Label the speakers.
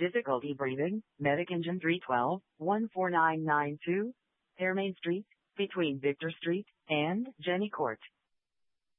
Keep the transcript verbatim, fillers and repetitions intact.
Speaker 1: Difficulty breathing, Medic Engine three twelve, one four nine nine two, Fairmain Street, between Victor Street and Jenny Court.